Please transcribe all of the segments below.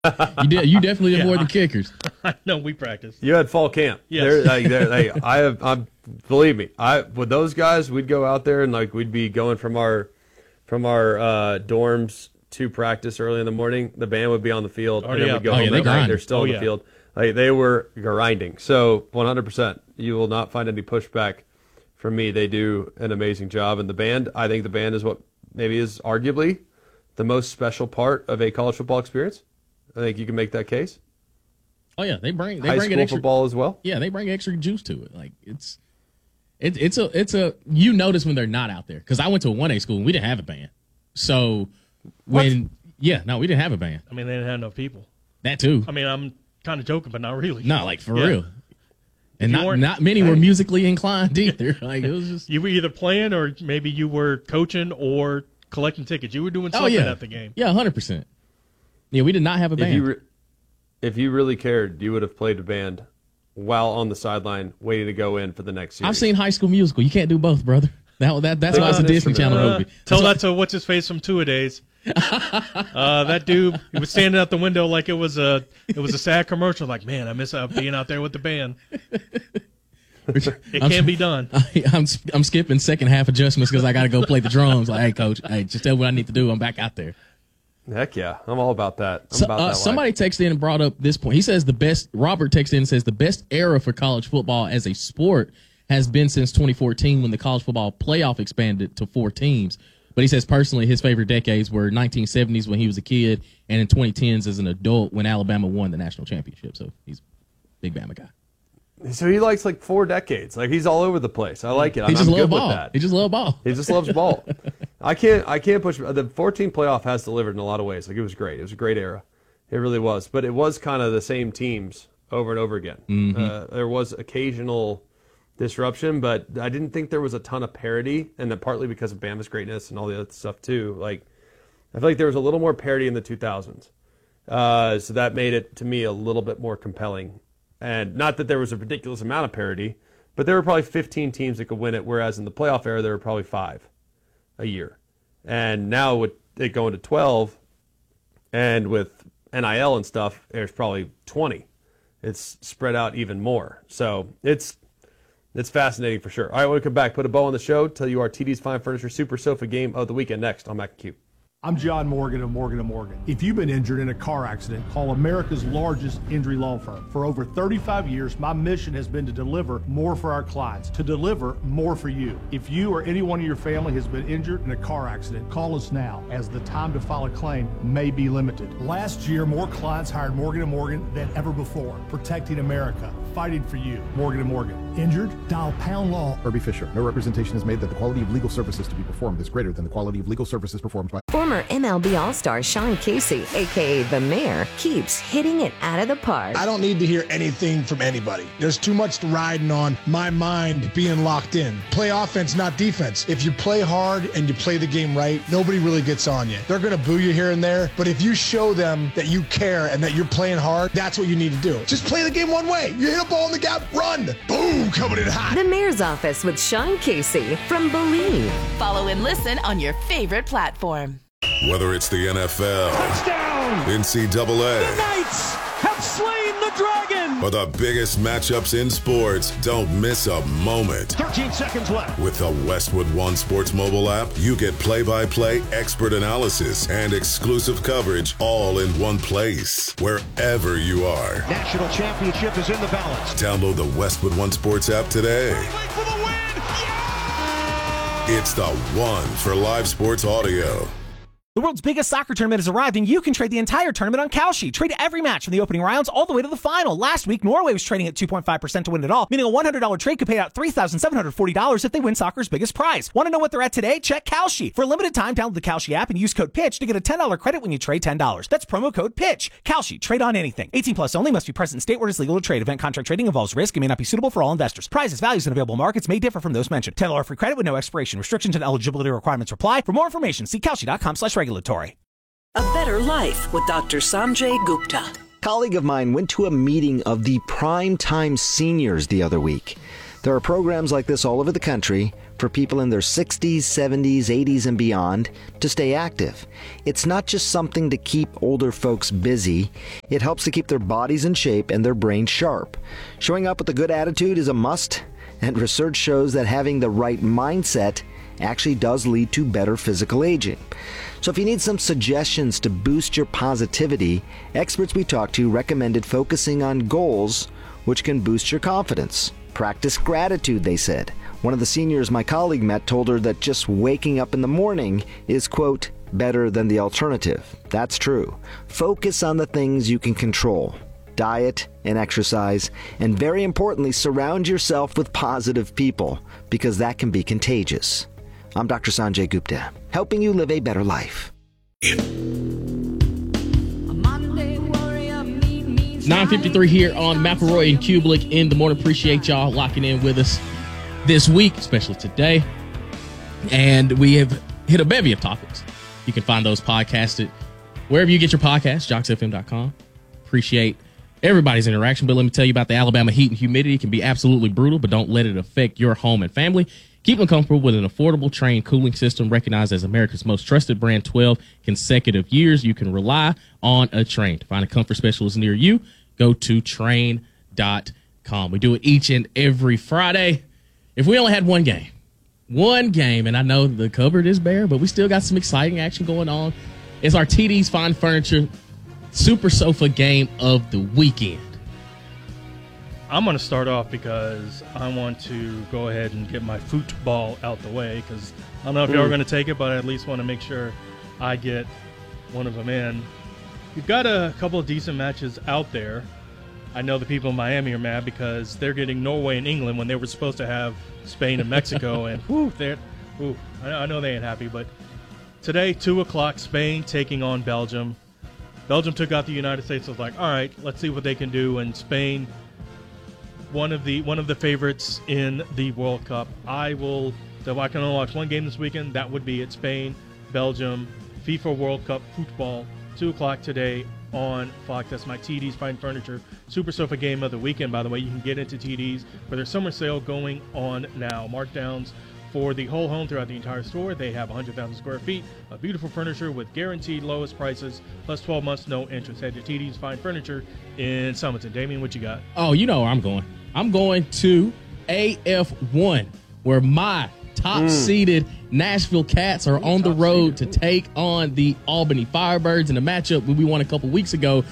You definitely did more than kickers. I know we practiced. You had fall camp. Yes. Believe me, with those guys, we'd go out there and we'd be going from our dorms to practice early in the morning. The band would be on the field, and then we'd go home at night. They're still on the field. They were grinding. So 100%, you will not find any pushback from me. They do an amazing job, and I think the band is what maybe is arguably the most special part of a college football experience. I think you can make that case. Oh yeah, they bring high school extra football as well. Yeah, they bring extra juice to it. Like it's a you notice when they're not out there, because I went to a 1A school and we didn't have a band. So we didn't have a band. I mean, they didn't have enough people. That too. I mean, I'm kind of joking, but not really. No, for real. And not many were musically inclined either. Like it was just you were either playing or maybe you were coaching or collecting tickets. You were doing something at the game. Yeah, 100%. Yeah, we did not have a band. If you really cared, you would have played a band while on the sideline waiting to go in for the next series. I've seen High School Musical. You can't do both, brother. That's why it's a Disney Channel movie. Tell that to what's his face from Two-A-Days. That dude, he was standing out the window like it was a sad commercial. Like, man, I miss being out there with the band. It can be done. I'm skipping second half adjustments because I got to go play the drums. Like, hey, coach, just tell me what I need to do. I'm back out there. Heck yeah, I'm all about that. Somebody texted in and brought up this point. He says Robert texted in and says the best era for college football as a sport has been since 2014 when the college football playoff expanded to 4 teams. But he says personally his favorite decades were 1970s when he was a kid and in 2010s as an adult when Alabama won the national championship. So he's a big Bama guy. So he likes 4 decades. He's all over the place. I like it. He just loves good ball. With that. He just loves ball. He just loves ball. I can't push. The 14 playoff has delivered in a lot of ways. It was great. It was a great era. It really was. But it was kind of the same teams over and over again. Mm-hmm. There was occasional disruption, but I didn't think there was a ton of parity, and that partly because of Bama's greatness and all the other stuff too. I feel like there was a little more parity in the 2000s. So that made it, to me, a little bit more compelling. And not that there was a ridiculous amount of parity, but there were probably 15 teams that could win it, whereas in the playoff era, there were probably 5 a year. And now with it going to 12, and with NIL and stuff, there's probably 20. It's spread out even more. So it's fascinating for sure. All right, we'll come back, put a bow on the show, tell you our TD's Fine Furniture Super Sofa game of the weekend next on Mac and Q. I'm John Morgan of Morgan & Morgan. If you've been injured in a car accident, call America's largest injury law firm. For over 35 years, my mission has been to deliver more for our clients, to deliver more for you. If you or anyone in your family has been injured in a car accident, call us now, as the time to file a claim may be limited. Last year, more clients hired Morgan & Morgan than ever before, protecting America, fighting for you. Morgan & Morgan. Injured? Dial pound law. Herbie Fisher. No representation is made that the quality of legal services to be performed is greater than the quality of legal services performed by... Former MLB All-Star Sean Casey, a.k.a. The Mayor, keeps hitting it out of the park. I don't need to hear anything from anybody. There's too much riding on my mind being locked in. Play offense, not defense. If you play hard and you play the game right, nobody really gets on you. They're going to boo you here and there, but if you show them that you care and that you're playing hard, that's what you need to do. Just play the game one way. You hit a ball in the gap, run. Boom, coming in hot. The Mayor's Office with Sean Casey from Believe. Follow and listen on your favorite platform. Whether it's the NFL, touchdown, NCAA, the Knights have slain the dragon, or the biggest matchups in sports, don't miss a moment. 13 seconds left. With the Westwood One Sports mobile app, you get play-by-play, expert analysis, and exclusive coverage all in one place, wherever you are. National championship is in the balance. Download the Westwood One Sports app today. For the win. Yeah! It's the one for live sports audio. The world's biggest soccer tournament has arrived, and you can trade the entire tournament on Kalshi. Trade every match from the opening rounds all the way to the final. Last week, Norway was trading at 2.5% to win it all, meaning a $100 trade could pay out $3,740 if they win soccer's biggest prize. Want to know what they're at today? Check Kalshi. For a limited time, download the Kalshi app and use code PITCH to get a $10 credit when you trade $10. That's promo code PITCH. Kalshi. Trade on anything. 18 plus only. Must be present in state where it is legal to trade. Event contract trading involves risk and may not be suitable for all investors. Prizes, values, and available markets may differ from those mentioned. $10 free credit with no expiration. Restrictions and eligibility requirements apply. For more information, see Kalshi.com/regulatory. A Better Life with Dr. Sanjay Gupta. A colleague of mine went to a meeting of the Prime Time Seniors the other week. There are programs like this all over the country for people in their 60s, 70s, 80s, and beyond to stay active. It's not just something to keep older folks busy. It helps to keep their bodies in shape and their brains sharp. Showing up with a good attitude is a must, and research shows that having the right mindset actually does lead to better physical aging. So if you need some suggestions to boost your positivity, experts we talked to recommended focusing on goals which can boost your confidence. Practice gratitude, they said. One of the seniors my colleague met told her that just waking up in the morning is, quote, better than the alternative. That's true. Focus on the things you can control. Diet and exercise, and very importantly, surround yourself with positive people, because that can be contagious. I'm Dr. Sanjay Gupta, helping you live a better life. 9:53 here on McElroy and Kublik in the morning. Appreciate y'all locking in with us this week, especially today. And we have hit a bevy of topics. You can find those podcasted wherever you get your podcasts, jocksfm.com. Appreciate everybody's interaction. But let me tell you about the Alabama heat and humidity. It can be absolutely brutal, but don't let it affect your home and family. Keep them comfortable with an affordable Trane cooling system recognized as America's most trusted brand 12 consecutive years. You can rely on a Trane. To find a comfort specialist near you, go to Trane.com. We do it each and every Friday. If we only had one game, and I know the cupboard is bare, but we still got some exciting action going on. It's our TD's Fine Furniture Super Sofa game of the weekend. I'm going to start off because I want to go ahead and get my football out the way, because I don't know if y'all are going to take it, but I at least want to make sure I get one of them in. You've got a couple of decent matches out there. I know the people in Miami are mad because they're getting Norway and England when they were supposed to have Spain and Mexico, and I know they ain't happy. But today, 2 o'clock, Spain taking on Belgium. Belgium took out the United States. I was like, all right, let's see what they can do. And Spain, one of the favorites in the World Cup. I can only watch one game this weekend. That would be at Spain, Belgium, FIFA World Cup football, 2 o'clock today on Fox. That's my TD's Fine Furniture Super Sofa game of the weekend. By the way, you can get into TD's for their summer sale going on now. Markdowns for the whole home throughout the entire store. They have 100,000 square feet of beautiful furniture with guaranteed lowest prices, plus 12 months no interest. Head to TD's Fine Furniture in Summerton. Damien, what you got? Oh, you know where I'm going. I'm going to AF1, where my top-seeded Nashville Cats are on the road to take on the Albany Firebirds in a matchup we won a couple weeks ago,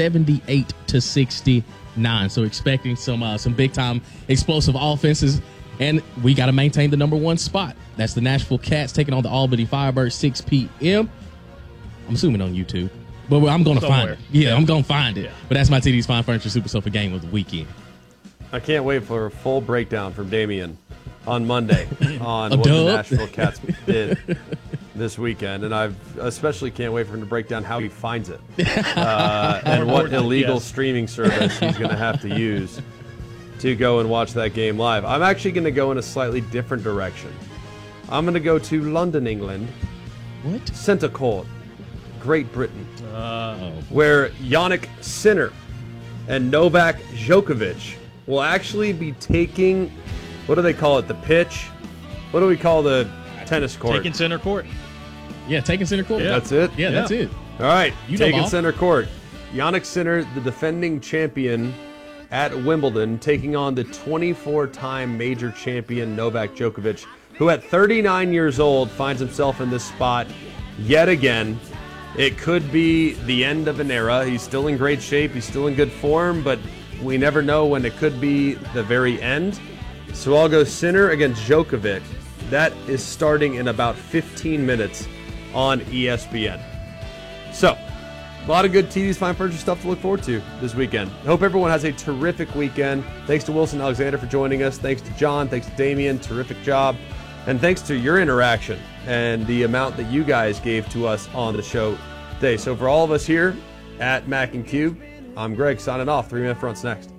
78-69. So expecting some big-time explosive offenses, and we got to maintain the number one spot. That's the Nashville Cats taking on the Albany Firebirds, 6 p.m. I'm assuming on YouTube, but I'm going to find it. Yeah, I'm going to find it. Yeah. But that's my TD's Fine Furniture Super Sofa game of the weekend. I can't wait for a full breakdown from Damien on Monday on what the Nashville Cats did this weekend. And I especially can't wait for him to break down how he finds it and what illegal streaming service he's going to have to use to go and watch that game live. I'm actually going to go in a slightly different direction. I'm going to go to London, England. What? Centre Court, Great Britain, where Jannik Sinner and Novak Djokovic will actually be taking, what do they call it, the pitch? What do we call the tennis court? Taking center court. Yeah, taking center court. Yeah. That's it? Yeah, that's it. All right, taking center court. Jannik Sinner, the defending champion at Wimbledon, taking on the 24-time major champion Novak Djokovic, who at 39 years old finds himself in this spot yet again. It could be the end of an era. He's still in great shape. He's still in good form, but we never know when it could be the very end. So I'll go Sinner against Djokovic. That is starting in about 15 minutes on ESPN. So, a lot of good TD's Fine Furniture stuff to look forward to this weekend. I hope everyone has a terrific weekend. Thanks to Wilson Alexander for joining us. Thanks to John. Thanks to Damien. Terrific job. And thanks to your interaction and the amount that you guys gave to us on the show today. So for all of us here at Mac and Cube, I'm Greg signing off. 3 Minute Front's next.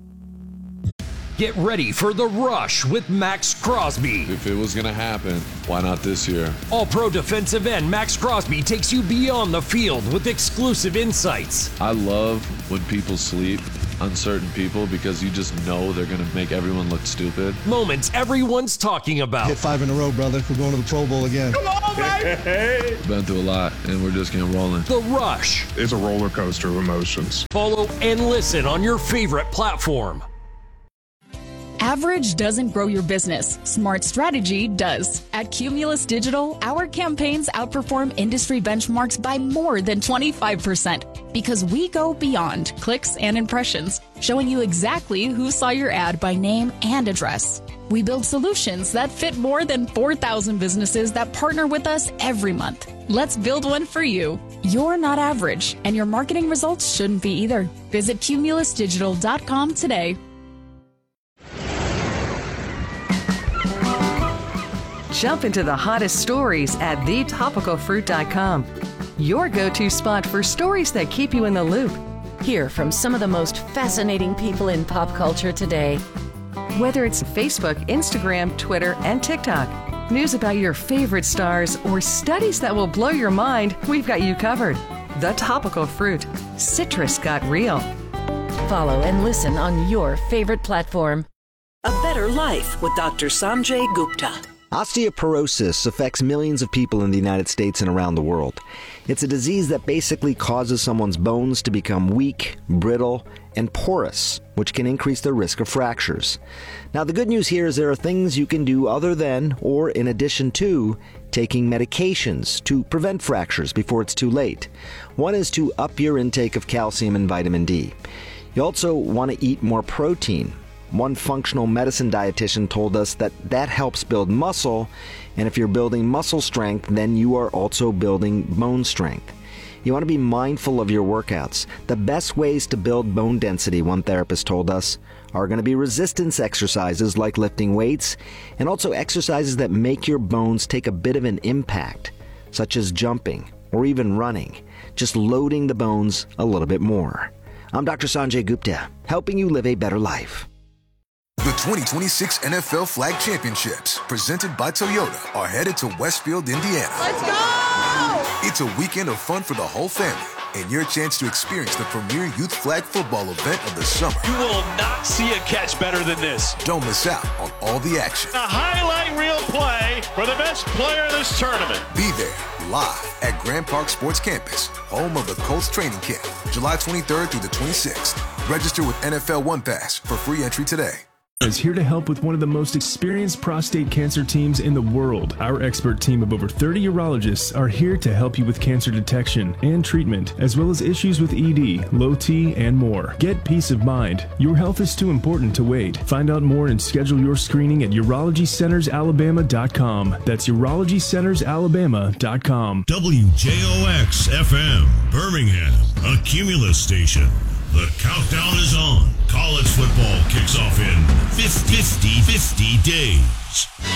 Get ready for The Rush with Max Crosby. If it was going to happen, why not this year? All-Pro defensive end Max Crosby takes you beyond the field with exclusive insights. I love when people sleep uncertain people because you just know they're going to make everyone look stupid. Moments everyone's talking about. Hit 5 in a row, brother. We're going to the Pro Bowl again. Come on, baby! Been through a lot, and we're just getting rolling. The Rush. It's a roller coaster of emotions. Follow and listen on your favorite platform. Average doesn't grow your business. Smart strategy does. At Cumulus Digital, our campaigns outperform industry benchmarks by more than 25% because we go beyond clicks and impressions, showing you exactly who saw your ad by name and address. We build solutions that fit more than 4,000 businesses that partner with us every month. Let's build one for you. You're not average, and your marketing results shouldn't be either. Visit cumulusdigital.com today. Jump into the hottest stories at thetopicalfruit.com. Your go-to spot for stories that keep you in the loop. Hear from some of the most fascinating people in pop culture today. Whether it's Facebook, Instagram, Twitter, and TikTok, news about your favorite stars, or studies that will blow your mind, we've got you covered. The Topical Fruit. Citrus got real. Follow and listen on your favorite platform. A Better Life with Dr. Sanjay Gupta. Osteoporosis affects millions of people in the United States and around the world. It's a disease that basically causes someone's bones to become weak, brittle, and porous, which can increase their risk of fractures. Now, the good news here is there are things you can do other than, or in addition to, taking medications to prevent fractures before it's too late. One is to up your intake of calcium and vitamin D. You also want to eat more protein. One functional medicine dietitian told us that helps build muscle, and if you're building muscle strength, then you are also building bone strength. You want to be mindful of your workouts. The best ways to build bone density, one therapist told us, are going to be resistance exercises like lifting weights, and also exercises that make your bones take a bit of an impact, such as jumping or even running, just loading the bones a little bit more. I'm Dr. Sanjay Gupta, helping you live a better life. The 2026 NFL Flag Championships, presented by Toyota, are headed to Westfield, Indiana. Let's go! It's a weekend of fun for the whole family and your chance to experience the premier youth flag football event of the summer. You will not see a catch better than this. Don't miss out on all the action. A highlight reel play for the best player in this tournament. Be there live at Grand Park Sports Campus, home of the Colts training camp, July 23rd through the 26th. Register with NFL One Pass for free entry today. Is here to help with one of the most experienced prostate cancer teams in the world. Our expert team of over 30 urologists are here to help you with cancer detection and treatment, as well as issues with ED, low T, and more. Get peace of mind. Your health is too important to wait. Find out more and schedule your screening at urologycentersalabama.com. That's urologycentersalabama.com. WJOX FM, Birmingham, a Cumulus station. The countdown is on. College football kicks off in 50 days.